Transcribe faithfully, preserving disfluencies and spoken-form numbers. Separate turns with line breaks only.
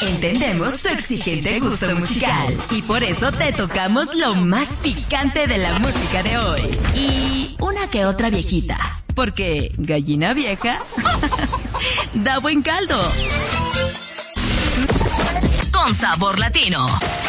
Entendemos tu exigente gusto musical y por eso te tocamos lo más picante de la música de hoy. Y una que otra viejita, porque gallina vieja da buen caldo. Con sabor latino.